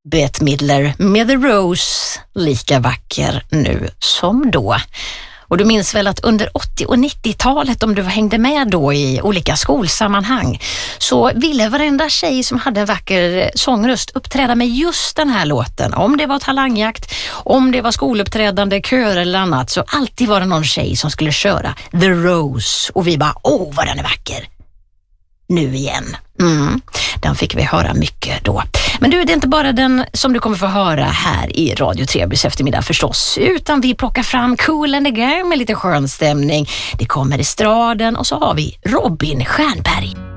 Bette Midler med The Rose, lika vacker nu som då. Och du minns väl att under 80- och 90-talet, om du hängde med då i olika skolsammanhang, så ville varenda tjej som hade en vacker sångröst uppträda med just den här låten. Om det var talangjakt, om det var skoluppträdande, kör eller annat, så alltid var det någon tjej som skulle köra The Rose. Och vi bara, åh vad den är vacker. Nu igen. Den fick vi höra mycket då. Men du, det är inte bara den som du kommer få höra här i Radio Trebys eftermiddag förstås, utan vi plockar fram Kool and the Gang med lite skön stämning. Det kommer estraden och så har vi Robin Stjernberg.